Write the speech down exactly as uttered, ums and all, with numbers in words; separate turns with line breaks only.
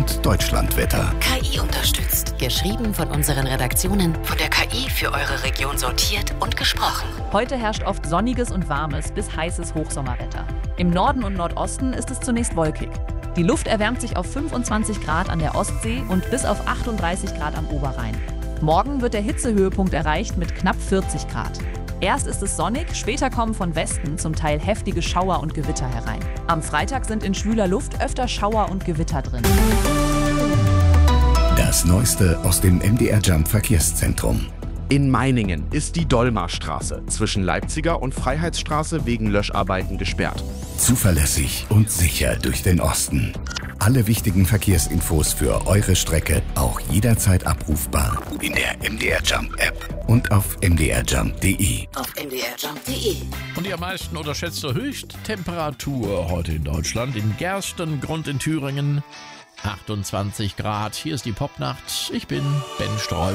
und Deutschlandwetter.
K I unterstützt. Geschrieben von unseren Redaktionen, von der K I für eure Region sortiert und gesprochen.
Heute herrscht oft sonniges und warmes bis heißes Hochsommerwetter. Im Norden und Nordosten ist es zunächst wolkig. Die Luft erwärmt sich auf fünfundzwanzig Grad an der Ostsee und bis auf achtunddreißig Grad am Oberrhein. Morgen wird der Hitzehöhepunkt erreicht mit knapp vierzig Grad. Erst ist es sonnig, später kommen von Westen zum Teil heftige Schauer und Gewitter herein. Am Freitag sind in schwüler Luft öfter Schauer und Gewitter drin.
Das Neueste aus dem M D R Jump Verkehrszentrum.
In Meiningen ist die Dollmarstraße zwischen Leipziger und Freiheitsstraße wegen Löscharbeiten gesperrt.
Zuverlässig und sicher durch den Osten. Alle wichtigen Verkehrsinfos für eure Strecke auch jederzeit abrufbar in der M D R Jump App und auf m d r jump punkt d e.
Auf m d r jump punkt d e.
Und die am meisten unterschätzte Höchsttemperatur heute in Deutschland, in Gerstengrund in Thüringen, achtundzwanzig Grad. Hier ist die Popnacht. Ich bin Ben Streu.